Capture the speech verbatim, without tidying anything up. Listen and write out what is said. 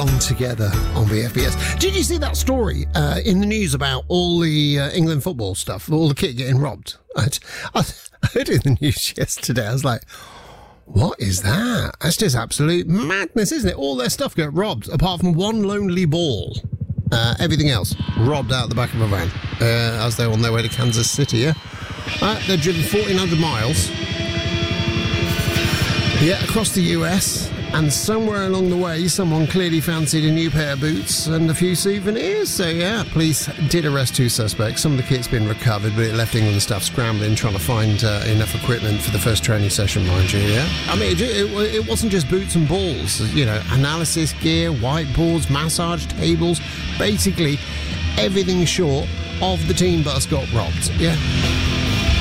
belong together on V F B S. Did you see that story uh, in the news about all the uh, England football stuff, all the kit getting robbed? I, I heard it in the news yesterday. I was like, what is that? That's just absolute madness, isn't it? All their stuff got robbed, apart from one lonely ball. Uh, everything else robbed out the back of a van uh, as they're on their way to Kansas City, yeah? Uh, they've driven fourteen hundred miles, yeah, across the U S, and somewhere along the way, someone clearly fancied a new pair of boots and a few souvenirs. So, yeah, police did arrest two suspects. Some of the kit's been recovered, but it left England staff scrambling, trying to find uh, enough equipment for the first training session, mind you, yeah? I mean, it, it, it wasn't just boots and balls. You know, analysis gear, whiteboards, massage tables. Basically, everything short of the team bus got robbed, yeah?